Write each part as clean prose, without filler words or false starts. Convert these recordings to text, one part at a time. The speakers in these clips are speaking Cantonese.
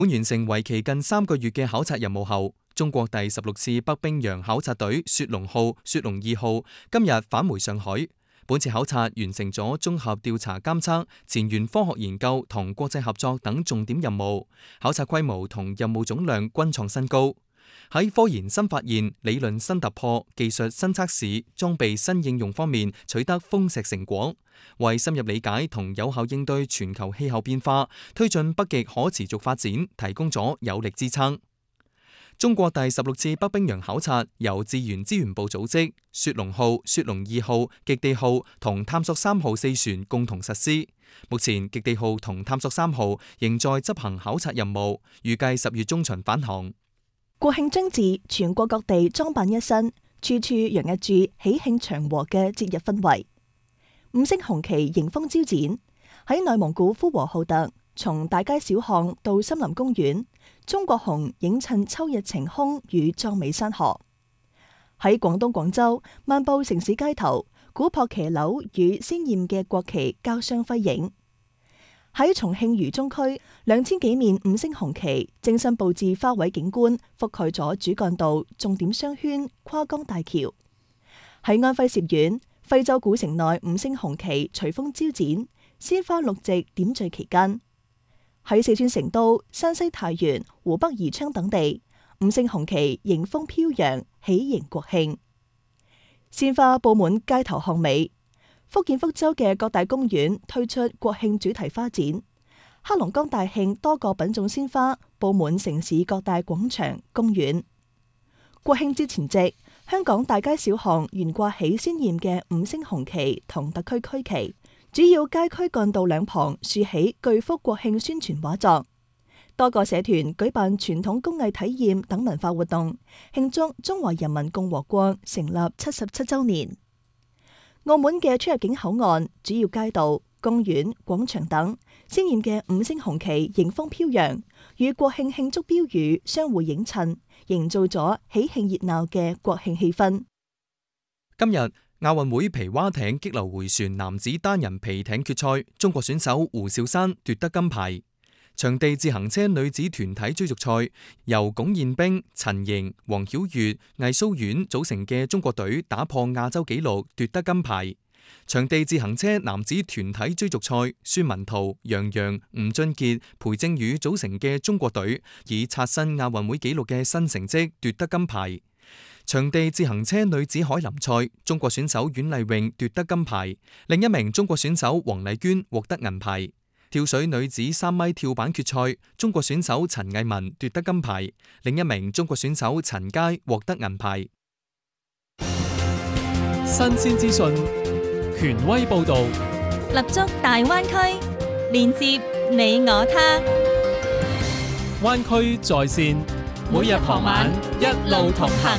完成為期近3個月嘅考察任務後，中國第16次北冰洋考察隊雪龍號、雪龍2號今日返回上海。本次考察完成咗綜合調查監測、前沿科學研究同國際合作等重點任務，考察規模同任務總量均創新高。喺科研新發現、理論新突破、技術新測試、裝備新應用方面取得豐碩成果，為深入理解同有效應對全球氣候變化、推進北極可持續發展提供咗有力支撐。中國第16次北冰洋考察由自然資源部組織，雪龍號、雪龍2號、極地號同探索3號4船共同實施。目前極地號同探索3號仍在執行考察任務，預計10月中旬返航。 國慶將至，全國各地裝扮一新，處處洋溢住喜慶祥和嘅節日氛圍。五星紅旗迎風招展，喺內蒙古呼和浩特，從大街小巷到森林公園，中國紅映襯秋日晴空與壯美山河。喺廣東廣州，漫步城市街頭，古樸騎樓與鮮豔嘅國旗交相輝映。喺重慶渝中區，2000幾面五星紅旗精心佈置花卉景觀，覆蓋咗主幹道、重點商圈、跨江大橋。喺安徽歙縣，徽州古城內五星紅旗隨風招展，鮮花綠植點綴其間。喺四川成都、山西太原、湖北宜昌等地，五星紅旗迎風飄揚，喜迎國慶。鮮花佈滿街頭巷尾。福建福州嘅各大公園推出國慶主題花展，黑龍江大慶多個品種鮮花佈滿城市各大廣場、公園。國慶節前夕，香港大街小巷懸掛起鮮豔嘅五星紅旗同特區區旗，主要街區幹道兩旁豎起巨幅國慶宣傳畫作。多個社團舉辦傳統工藝體驗等文化活動，慶祝中華人民共和國成立77週年。澳門嘅出入境口岸、主要街道、公園、廣場等鮮豔嘅五星紅旗迎風飄揚，與國慶慶祝標語相互映襯，營造咗喜慶熱鬧嘅國慶氣氛。 今日亞運會皮划艇激流回旋男子單人皮艇決賽，中國選手胡紹珊奪得金牌。場地自行車女子團體追逐賽由龔彥冰、陳瑩、黃曉月、魏蘇婉組成嘅中國隊打破亞洲紀錄奪得金牌。場地自行車男子團體追逐賽孫文濤、楊洋、吳俊傑、裴正宇組成嘅中國隊以刷新亞運會紀錄嘅新成績奪得金牌。場地自行車女子海林賽中國選手阮麗穎奪得金牌，另一名中國選手黃麗娟獲得銀牌。跳水女子3米跳板決賽，中國選手陳藝文奪得金牌，另一名中國選手陳佳獲得銀牌。 新鮮資訊，權威報道， 立足大灣區，連接你我他。 灣區在線，每日傍晚一路同行。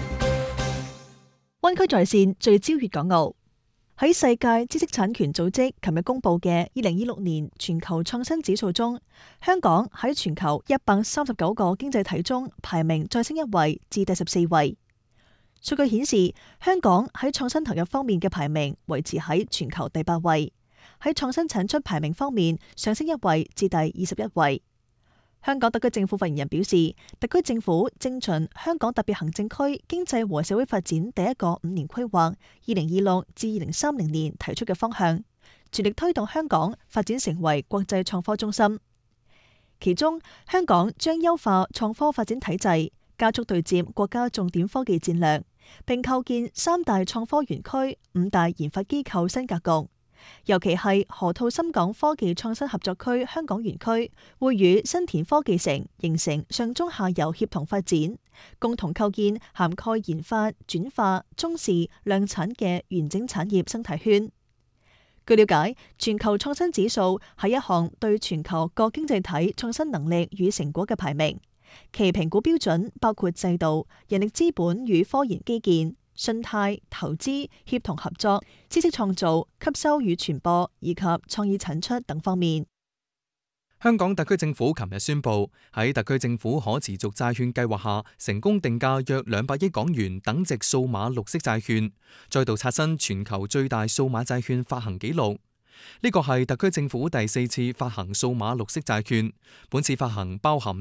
灣區在線聚焦粵港澳。喺世界知識產權組織琴日公布嘅2026年全球創新指數中，香港喺全球139個經濟體中排名再升一位至第14位。數據顯示，香港喺創新投入方面嘅排名維持喺全球第8位，喺創新產出排名方面上升一位至第21位。香港特區政府發言人表示，特區政府正循香港特別行政區經濟和社會發展第一個5年規劃2026至2030年提出嘅方向，全力推動香港發展成為國際創科中心。其中，香港將優化創科發展體制，加速對接國家重點科技戰略，並構建3大創科園區、5大研發機構新格局。尤其係河套深港科技創新合作區香港園區會與新田科技城形成上中下游協同發展，共同構建涵蓋研發、轉化、中視、量產嘅完整產業生態圈。據了解，全球創新指數係一項對全球各經濟體創新能力與成果嘅排名，其評估標準包括制度、人力資本與科研基建、信貸、投資、協同合作、知識創造、吸收與傳播以及創意產出等方面。 香港特區政府琴日宣布，喺特區政府可持續債券計劃下，成功定價約200億港元等值數碼綠色債券，再度刷新全球最大數碼債券發行紀錄。 呢個係特區政府第4次發行數碼綠色債券，本次發行包含